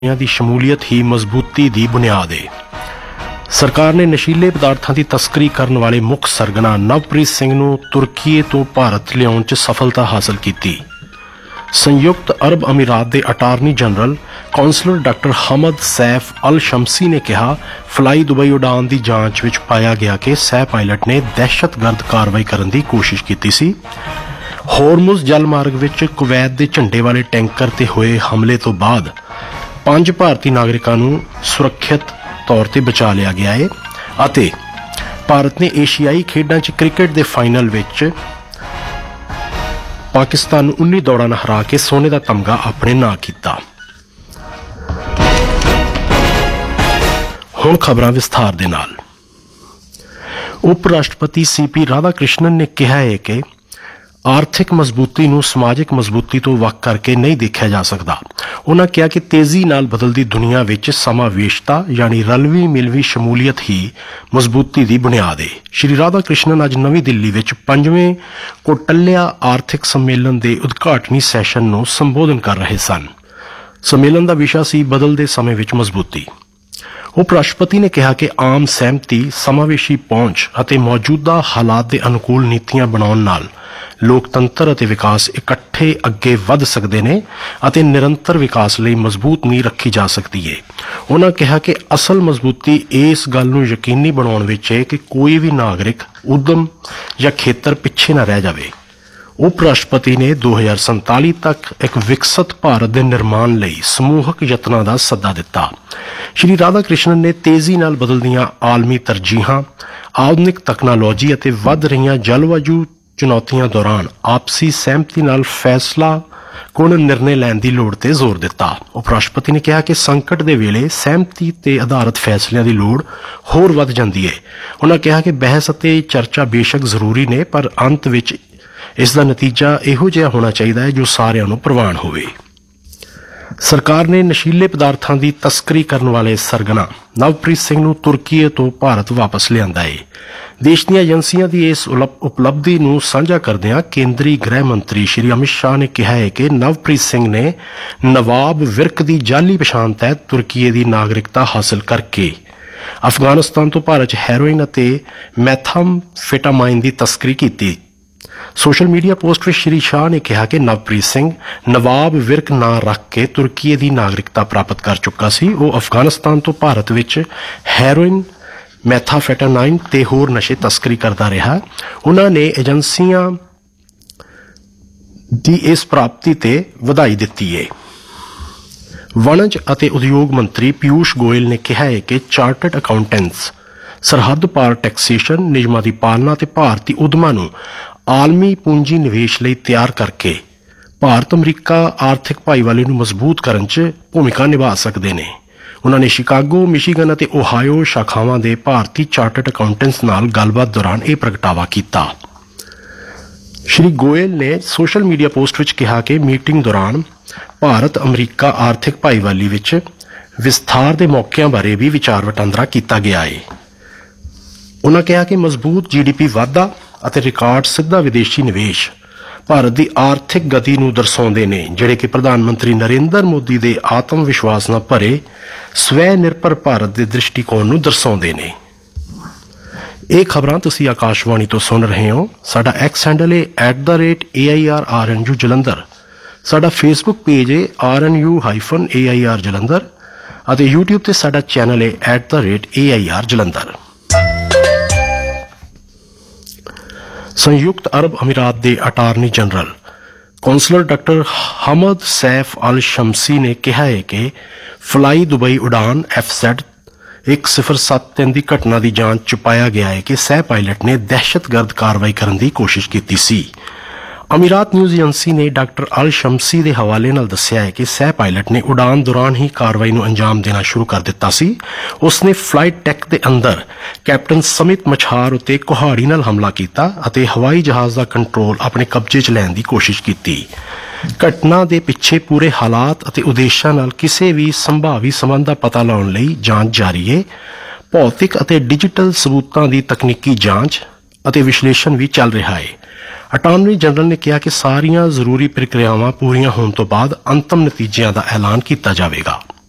ਦੀ ਸ਼ਮੂਲੀਅਤ ਹੀ ਮਜ਼ਬੂਤੀ ਦੀ ਬੁਨਿਆਦ ਹੈ। ਸਰਕਾਰ ਨੇ ਨਸ਼ੀਲੇ ਪਦਾਰਥਾਂ ਦੀ ਤਸਕਰੀ ਕਰਨ ਵਾਲੇ ਮੁੱਖ ਸਰਗਨਾ ਨਵਪ੍ਰੀਤ ਸਿੰਘ ਨੂੰ ਤੁਰਕੀ ਤੋਂ ਭਾਰਤ ਲਿਆਉਣ 'ਚ ਸਫਲਤਾ ਹਾਸਲ ਕੀਤੀ। ਸੰਯੁਕਤ ਅਰਬ ਅਮੀਰਾਤ ਦੇ attorney general councillor doctor ਹਮਦ Saif ਅਲ ਸ਼ਮਸੀ ਨੇ ਕਿਹਾ, ਫਲਾਈ ਦੁਬਈ ਉਡਾਨ ਦੀ ਜਾਂਚ ਵਿੱਚ ਪਾਇਆ ਗਿਆ ਕਿ ਸਹਿ ਪਾਇਲਟ ਨੇ ਦਹਿਸ਼ਤਗਰਦ ਕਾਰਵਾਈ ਕਰਨ ਦੀ ਕੋਸ਼ਿਸ਼ ਕੀਤੀ ਸੀ। ਹੋਰਮੁਜ਼ ਜਲ ਮਾਰਗ ਵਿੱਚ ਕੁਵੈਤ ਦੇ ਝੰਡੇ ਵਾਲੇ ਟੈਂਕਰ ਤੇ ਹੋਏ ਹਮਲੇ ਤੋਂ ਬਾਅਦ 5 ਭਾਰਤੀ ਨਾਗਰਿਕਾਂ ਨੂੰ ਸੁਰੱਖਿਅਤ ਤੌਰ ਤੇ ਬਚਾ ਲਿਆ ਗਿਆ ਹੈ ਅਤੇ ਭਾਰਤ ਨੇ ਏਸ਼ੀਆਈ ਖੇਡਾਂ 'ਚ ਕ੍ਰਿਕਟ ਦੇ ਫਾਈਨਲ ਵਿੱਚ ਪਾਕਿਸਤਾਨ ਨੂੰ 19 ਦੌੜਾਂ ਨਾਲ ਹਰਾ ਕੇ ਸੋਨੇ ਦਾ ਤਮਗਾ ਆਪਣੇ ਨਾਂ ਕੀਤਾ। ਹੁਣ ਖਬਰਾਂ ਵਿਸਥਾਰ ਦੇ ਨਾਲ। ਉਪ ਰਾਸ਼ਟਰਪਤੀ CP ਰਾਧਾਕ੍ਰਿਸ਼ਨਨ ਨੇ ਕਿਹਾ ਹੈ ਕਿ ਆਰਥਿਕ ਮਜ਼ਬੂਤੀ ਨੂੰ ਸਮਾਜਿਕ ਮਜ਼ਬੂਤੀ ਤੋਂ ਵੱਖ ਕਰਕੇ ਨਹੀਂ ਦੇਖਿਆ ਜਾ ਸਕਦਾ। ਉਨ੍ਹਾਂ ਕਿਹਾ ਕਿ ਤੇਜ਼ੀ ਨਾਲ ਬਦਲਦੀ ਦੁਨੀਆ ਵਿੱਚ ਸਮਾਵੇਸ਼ਤਾ ਯਾਨੀ ਰਲਵੀਂ ਮਿਲਵੀਂ ਸ਼ਮੂਲੀਅਤ ਹੀ ਮਜ਼ਬੂਤੀ ਦੀ ਬੁਨਿਆਦ ਹੈ। ਸ਼੍ਰੀ ਰਾਧਾਕ੍ਰਿਸ਼ਨਨ ਅੱਜ ਨਵੀਂ ਦਿੱਲੀ ਵਿੱਚ 5ਵੇਂ ਕੋਟਲਿਆ ਆਰਥਿਕ ਸੰਮੇਲਨ ਦੇ ਉਦਘਾਟਨੀ ਸੈਸ਼ਨ ਨੂੰ ਸੰਬੋਧਨ ਕਰ ਰਹੇ ਸਨ। ਸੰਮੇਲਨ ਦਾ ਵਿਸ਼ਾ ਸੀ ਬਦਲਦੇ ਸਮੇਂ ਵਿੱਚ ਮਜ਼ਬੂਤੀ। ਉਪ ਰਾਸ਼ਟਰਪਤੀ ਨੇ ਕਿਹਾ ਕਿ ਆਮ ਸਹਿਮਤੀ, ਸਮਾਵੇਸ਼ੀ ਪਹੁੰਚ ਅਤੇ ਮੌਜੂਦਾ ਹਾਲਾਤ ਦੇ ਅਨੁਕੂਲ ਨੀਤੀਆਂ ਬਣਾਉਣ ਨਾਲ ਲੋਕਤੰਤਰ ਅਤੇ ਵਿਕਾਸ ਇਕੱਠੇ ਅੱਗੇ ਵਧ ਸਕਦੇ ਨੇ ਅਤੇ ਨਿਰੰਤਰ ਵਿਕਾਸ ਲਈ ਮਜ਼ਬੂਤ ਨੀਂਹ ਰੱਖੀ ਜਾ ਸਕਦੀ ਹੈ। ਉਨ੍ਹਾਂ ਕਿਹਾ ਕਿ ਅਸਲ ਮਜ਼ਬੂਤੀ ਇਸ ਗੱਲ ਨੂੰ ਯਕੀਨੀ ਬਣਾਉਣ ਵਿੱਚ ਹੈ ਕਿ ਕੋਈ ਵੀ ਨਾਗਰਿਕ, ਉੱਦਮ ਜਾਂ ਖੇਤਰ ਪਿੱਛੇ ਨਾ ਰਹਿ ਜਾਵੇ। ਉਪ ਰਾਸ਼ਟਰਪਤੀ ਨੇ 2047 ਤੱਕ ਇੱਕ ਵਿਕਸਿਤ ਭਾਰਤ ਦੇ ਨਿਰਮਾਣ ਲਈ ਸਮੂਹਕ ਯਤਨਾਂ ਦਾ ਸੱਦਾ ਦਿੱਤਾ। ਸ਼੍ਰੀ ਰਾਧਾਕ੍ਰਿਸ਼ਨਨ ਨੇ ਤੇਜ਼ੀ ਨਾਲ ਬਦਲਦੀਆਂ ਆਲਮੀ ਤਰਜੀਹਾਂ, ਆਧੁਨਿਕ ਤਕਨਾਲੋਜੀ ਅਤੇ ਵੱਧ ਰਹੀਆਂ ਜਲਵਾਯੂ ਚੁਣੌਤੀਆਂ ਦੌਰਾਨ ਆਪਸੀ ਸਹਿਮਤੀ ਨਾਲ ਫੈਸਲਾਕੁਨ ਨਿਰਣੇ ਲੈਣ ਦੀ ਲੋੜ ਤੇ ਜ਼ੋਰ ਦਿੱਤਾ। ਉਪ ਰਾਸ਼ਟਰਪਤੀ ਨੇ ਕਿਹਾ ਕਿ ਸੰਕਟ ਦੇ ਵੇਲੇ ਸਹਿਮਤੀ ਤੇ ਆਧਾਰਿਤ ਫੈਸਲਿਆਂ ਦੀ ਲੋੜ ਹੋਰ ਵੱਧ ਜਾਂਦੀ ਹੈ। ਉਨ੍ਹਾਂ ਕਿਹਾ ਕਿ ਬਹਿਸ ਅਤੇ ਚਰਚਾ ਬੇਸ਼ੱਕ ਜ਼ਰੂਰੀ ਨੇ, ਪਰ ਅੰਤ ਵਿੱਚ ਇਸ ਦਾ ਨਤੀਜਾ ਇਹੋ ਜਿਹਾ ਹੋਣਾ ਚਾਹੀਦਾ ਹੈ ਜੋ ਸਾਰਿਆਂ ਨੂੰ ਪ੍ਰਵਾਨ ਹੋਵੇ। ਸਰਕਾਰ ਨੇ ਨਸ਼ੀਲੇ ਪਦਾਰਥਾਂ ਦੀ ਤਸਕਰੀ ਕਰਨ ਵਾਲੇ ਸਰਗਨਾ ਨਵਪ੍ਰੀਤ ਸਿੰਘ ਨੂੰ ਤੁਰਕੀ ਤੋਂ ਭਾਰਤ ਵਾਪਸ ਲਿਆਂਦਾ ਹੈ। ਦੇਸ਼ ਦੀਆਂ ਏਜੰਸੀਆਂ ਦੀ ਇਸ ਉਪਲਬਧੀ ਨੂੰ ਸਾਂਝਾ ਕਰਦਿਆਂ ਕੇਂਦਰੀ ਗ੍ਰਹਿ ਮੰਤਰੀ ਸ਼੍ਰੀ ਅਮਿਤ ਸ਼ਾਹ ਨੇ ਕਿਹਾ ਹੈ ਕਿ ਨਵਪ੍ਰੀਤ ਸਿੰਘ ਨੇ ਨਵਾਬ ਵਿਰਕ ਦੀ ਜਾਲੀ ਪਛਾਣ ਤਹਿਤ ਤੁਰਕੀ ਦੀ ਨਾਗਰਿਕਤਾ ਹਾਸਲ ਕਰਕੇ ਅਫਗਾਨਿਸਤਾਨ ਤੋਂ ਭਾਰਤ 'ਚ ਹੈਰੋਇਨ ਅਤੇ ਮੈਥਾਮਫੈਟਾਮਾਈਨ ਦੀ ਤਸਕਰੀ ਕੀਤੀ। ਸੋਸ਼ਲ ਮੀਡੀਆ ਪੋਸਟ ਵਿੱਚ ਸ਼੍ਰੀ ਸ਼ਾਹ ਨੇ ਕਿਹਾ ਕਿ ਨਵਪ੍ਰੀਤ ਸਿੰਘ ਨਵਾਬ ਵਿਰਕ ਨਾਂ ਰੱਖ ਕੇ ਤੁਰਕੀ ਦੀ ਨਾਗਰਿਕਤਾ ਪ੍ਰਾਪਤ ਕਰ ਚੁੱਕਾ ਸੀ। ਉਹ ਅਫਗਾਨਿਸਤਾਨ ਤੋਂ ਭਾਰਤ ਵਿੱਚ ਹੈਰੋਇਨ, ਮੈਥਾਫੈਟਾਮਾਈਨ ਤੇ ਹੋਰ ਨਸ਼ੇ ਤਸਕਰੀ ਕਰਦਾ ਰਿਹਾ। ਉਨ੍ਹਾਂ ਨੇ ਏਜੰਸੀਆਂ ਦੀ ਇਸ ਪ੍ਰਾਪਤੀ ਤੇ ਵਧਾਈ ਦਿੱਤੀ ਹੈ। ਵਣਜ ਅਤੇ ਉਦਯੋਗ ਮੰਤਰੀ ਪਿਊਸ਼ ਗੋਇਲ ਨੇ ਕਿਹਾ ਹੈ ਕਿ ਚਾਰਟਰਡ ਅਕਾਊਂਟੈਂਟਸ ਸਰਹੱਦ ਪਾਰ ਟੈਕਸੇਸ਼ਨ ਨਿਯਮਾਂ ਦੀ ਪਾਲਣਾ ਤੇ ਭਾਰਤੀ ਉਦਮਾਂ ਨੂੰ ਆਲਮੀ ਪੂੰਜੀ ਨਿਵੇਸ਼ ਲਈ ਤਿਆਰ ਕਰਕੇ ਭਾਰਤ ਅਮਰੀਕਾ ਆਰਥਿਕ ਭਾਈਵਾਲੀ ਨੂੰ ਮਜ਼ਬੂਤ ਕਰਨ 'ਚ ਭੂਮਿਕਾ ਨਿਭਾ ਸਕਦੇ ਨੇ। ਉਨ੍ਹਾਂ ਨੇ ਸ਼ਿਕਾਗੋ, ਮਿਸ਼ੀਗਨ ਅਤੇ ਓਹਾਇਓ ਸ਼ਾਖਾਵਾਂ ਦੇ ਭਾਰਤੀ ਚਾਰਟਰਡ ਅਕਾਊਂਟੈਂਟਸ ਨਾਲ ਗੱਲਬਾਤ ਦੌਰਾਨ ਇਹ ਪ੍ਰਗਟਾਵਾ ਕੀਤਾ। ਸ਼੍ਰੀ ਗੋਇਲ ਨੇ ਸੋਸ਼ਲ ਮੀਡੀਆ ਪੋਸਟ ਵਿੱਚ ਕਿਹਾ ਕਿ ਮੀਟਿੰਗ ਦੌਰਾਨ ਭਾਰਤ ਅਮਰੀਕਾ ਆਰਥਿਕ ਭਾਈਵਾਲੀ ਵਿੱਚ ਵਿਸਥਾਰ ਦੇ ਮੌਕਿਆਂ ਬਾਰੇ ਵੀ ਵਿਚਾਰ ਵਟਾਂਦਰਾ ਕੀਤਾ ਗਿਆ ਹੈ। ਉਨ੍ਹਾਂ ਕਿਹਾ ਕਿ ਮਜ਼ਬੂਤ GDP ਵਾਧਾ ਅਤੇ ਰਿਕਾਰਡ ਸਿੱਧਾ ਵਿਦੇਸ਼ੀ ਨਿਵੇਸ਼ ਭਾਰਤ ਦੀ ਆਰਥਿਕ ਗਤੀ ਨੂੰ ਦਰਸਾਉਂਦੇ ਨੇ, ਜਿਹੜੇ ਕਿ ਪ੍ਰਧਾਨ ਮੰਤਰੀ ਨਰਿੰਦਰ ਮੋਦੀ ਦੇ ਆਤਮ ਵਿਸ਼ਵਾਸ ਨਾਲ ਭਰੇ ਸਵੈ ਨਿਰਭਰ ਭਾਰਤ ਦੇ ਦ੍ਰਿਸ਼ਟੀਕੋਣ ਨੂੰ ਦਰਸਾਉਂਦੇ ਨੇ। ਇਹ ਖਬਰਾਂ ਤੁਸੀਂ ਆਕਾਸ਼ਵਾਣੀ ਤੋਂ ਸੁਣ ਰਹੇ ਹੋ। ਸਾਡਾ ਐਕਸ ਹੈਂਡਲ ਹੈ @AIRRNU ਜਲੰਧਰ। ਸਾਡਾ ਫੇਸਬੁੱਕ ਪੇਜ ਹੈ RNU-AIR ਜਲੰਧਰ ਅਤੇ YouTube ਤੇ ਸਾਡਾ ਚੈਨਲ ਹੈ @AIR ਜਲੰਧਰ। ਸੰਯੁਕਤ ਅਰਬ ਅਮੀਰਾਤ ਦੇ attorney general councillor doctor ਹਮਦ Saif ਅਲ ਸ਼ਮਸੀ ਨੇ ਕਿਹਾ ਹੈ ਕਿ ਫਲਾਈ ਦੁਬਈ ਉਡਾਨ FZ 1073 ਦੀ ਘਟਨਾ ਦੀ ਜਾਂਚ 'ਚ ਪਾਇਆ ਗਿਆ ਹੈ ਕਿ ਸਹਿ ਪਾਇਲਟ ਨੇ ਦਹਿਸ਼ਤਗਰਦ ਕਾਰਵਾਈ ਕਰਨ ਦੀ ਕੋਸ਼ਿਸ਼ ਕੀਤੀ ਸੀ। ਅਮੀਰਾਤ ਨਿਊਜ਼ ਏਜੰਸੀ ਨੇ ਡਾਕਟਰ ਅਲ ਸ਼ਮਸੀ ਦੇ ਹਵਾਲੇ ਨਾਲ ਦੱਸਿਆ ਹੈ ਕਿ ਸਹਿ ਪਾਇਲਟ ਨੇ ਉਡਾਨ ਦੌਰਾਨ ਹੀ ਕਾਰਵਾਈ ਨੂੰ ਅੰਜਾਮ ਦੇਣਾ ਸ਼ੁਰੂ ਕਰ ਦਿੱਤਾ ਸੀ। ਉਸਨੇ ਫਲਾਈਟ ਟੈਕ ਦੇ ਅੰਦਰ ਕੈਪਟਨ ਸਮਿਤ ਮਛਾਰ ਉੱਤੇ ਕੁਹਾੜੀ ਨਾਲ ਹਮਲਾ ਕੀਤਾ ਅਤੇ ਹਵਾਈ ਜਹਾਜ਼ ਦਾ ਕੰਟਰੋਲ ਆਪਣੇ ਕਬਜ਼ੇ 'ਚ ਲੈਣ ਦੀ ਕੋਸ਼ਿਸ਼ ਕੀਤੀ। ਘਟਨਾ ਦੇ ਪਿੱਛੇ ਪੂਰੇ ਹਾਲਾਤ ਅਤੇ ਉਦੇਸ਼ਾਂ ਨਾਲ ਕਿਸੇ ਵੀ ਸੰਭਾਵੀ ਸੰਬੰਧ ਦਾ ਪਤਾ ਲਾਉਣ ਲਈ ਜਾਂਚ ਜਾਰੀ ਹੈ। ਭੌਤਿਕ ਅਤੇ ਡਿਜੀਟਲ ਸਬੂਤਾਂ ਦੀ ਤਕਨੀਕੀ ਜਾਂਚ ਅਤੇ ਵਿਸ਼ਲੇਸ਼ਣ ਵੀ ਚੱਲ ਰਿਹਾ ਹੈ। ਅਟਾਰਨੀ ਜਨਰਲ ਨੇ ਕਿਹਾ ਕਿ ਸਾਰੀਆਂ ਜ਼ਰੂਰੀ ਪ੍ਰਕਿਰਿਆਵਾਂ ਪੂਰੀਆਂ ਹੋਣ ਤੋਂ ਬਾਅਦ ਅੰਤਮ ਨਤੀਜਿਆਂ ਦਾ ਐਲਾਨ ਕੀਤਾ ਜਾਵੇਗਾ।